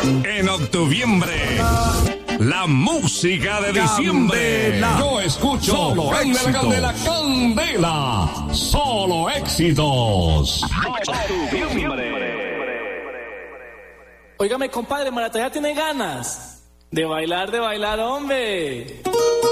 En octubre, la música de diciembre. Yo escucho Solo Candela, éxitos. Candela, Candela. Solo éxitos. Óigame, compadre, Marataya tiene ganas de bailar, hombre.